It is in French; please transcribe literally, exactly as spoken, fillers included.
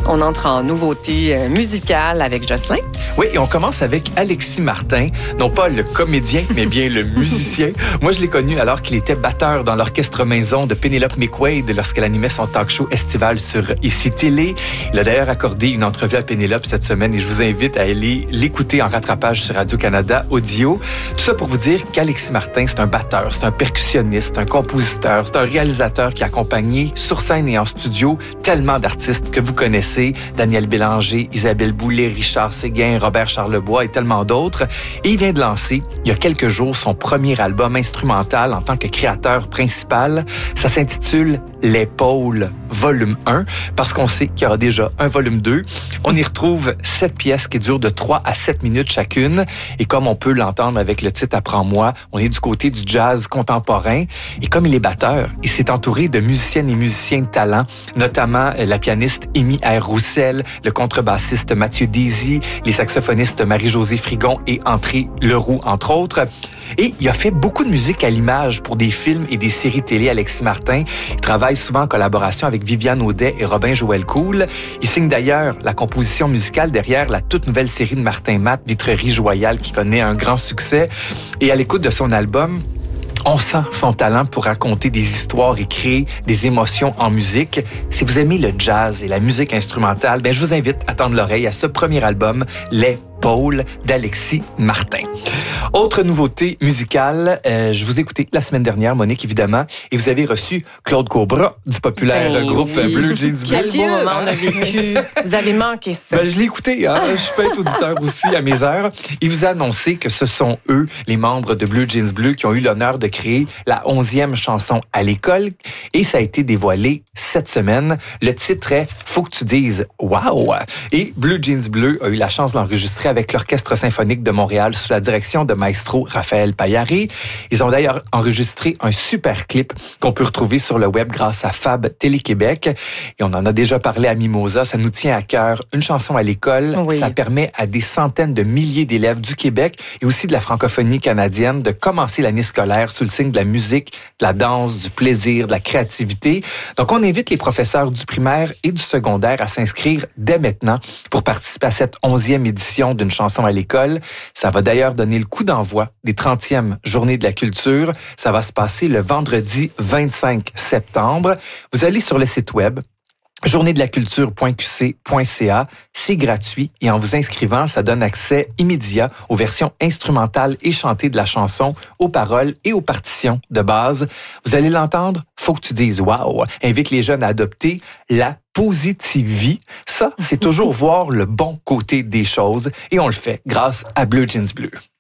On entre en nouveauté euh, musicale avec Jocelyn. Oui, et on commence avec Alexis Martin, non pas le comédien, mais bien le musicien. Moi, je l'ai connu alors qu'il était batteur dans l'orchestre maison de Penelope McQuaid lorsqu'elle animait son talk show estival sur Ici Télé. Il a d'ailleurs accordé une entrevue à Penelope cette semaine et je vous invite à aller l'écouter en rattrapage sur Radio-Canada Audio. Tout ça pour vous dire qu'Alexis Martin, c'est un batteur, c'est un percussionniste, un compositeur, c'est un réalisateur qui a accompagné sur scène et en studio tellement d'artistes que vous connaissez. Daniel Bélanger, Isabelle Boulay, Richard Séguin, Robert Charlebois et tellement d'autres. Et il vient de lancer, il y a quelques jours, son premier album instrumental en tant que créateur principal. Ça s'intitule Les Pôles, volume un, parce qu'on sait qu'il y aura déjà un volume deux. On y retrouve sept pièces qui durent de trois à sept minutes chacune. Et comme on peut l'entendre avec le titre Apprends-moi, on est du côté du jazz contemporain. Et comme il est batteur, il s'est entouré de musiciennes et musiciens de talent, notamment la pianiste Amy R. Roussel, le contrebassiste Mathieu Daisy, les saxophonistes Marie-Josée Frigon et André Leroux, entre autres. Et il a fait beaucoup de musique à l'image pour des films et des séries télé, Alexis Martin. Il travaille souvent en collaboration avec Viviane Audet et Robin Joël Cool. Il signe d'ailleurs la composition musicale derrière la toute nouvelle série de Martin Matt, Vitrerie Royale, qui connaît un grand succès. Et à l'écoute de son album, on sent son talent pour raconter des histoires et créer des émotions en musique. Si vous aimez le jazz et la musique instrumentale, ben je vous invite à tendre l'oreille à ce premier album, Les Pôles d'Alexis Martin. Autre nouveauté musicale, euh, je vous ai écouté la semaine dernière, Monique, évidemment, et vous avez reçu Claude Cobra du populaire ben groupe oui. Blue Jeans Bleu. Quel beau moment on a vécu. Vous avez manqué ça. Ben, je l'ai écouté, hein? Je peux être auditeur aussi à mes heures. Il vous a annoncé que ce sont eux, les membres de Blue Jeans Bleu, qui ont eu l'honneur de créer la onzième chanson à l'école, et ça a été dévoilé cette semaine. Le titre est « Faut que tu dises wow ». Et Blue Jeans Bleu a eu la chance d'enregistrer avec l'Orchestre symphonique de Montréal sous la direction de maestro Raphaël Paillari. Ils ont d'ailleurs enregistré un super clip qu'on peut retrouver sur le web grâce à Fab Télé-Québec. Et on en a déjà parlé à Mimosa, ça nous tient à cœur. Une chanson à l'école, oui. Ça permet à des centaines de milliers d'élèves du Québec et aussi de la francophonie canadienne de commencer l'année scolaire sous le signe de la musique, de la danse, du plaisir, de la créativité. Donc on invite les professeurs du primaire et du secondaire à s'inscrire dès maintenant pour participer à cette onzième édition d'une chanson à l'école. Ça va d'ailleurs donner le coup d'envoi des trentièmes Journées de la culture. Ça va se passer le vendredi vingt-cinq septembre. Vous allez sur le site web journée de la culture point q c point c a. C'est gratuit et en vous inscrivant, ça donne accès immédiat aux versions instrumentales et chantées de la chanson, aux paroles et aux partitions de base. Vous allez l'entendre, faut que tu dises wow. Invite les jeunes à adopter la positivie. Ça, c'est toujours voir le bon côté des choses et on le fait grâce à Blue Jeans Bleu.